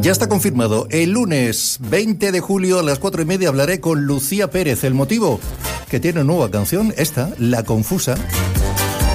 Ya está confirmado. El lunes 20 de julio a las 4:30 hablaré con Lucía Pérez. ¿El motivo? Que tiene una nueva canción, esta, La Confusa,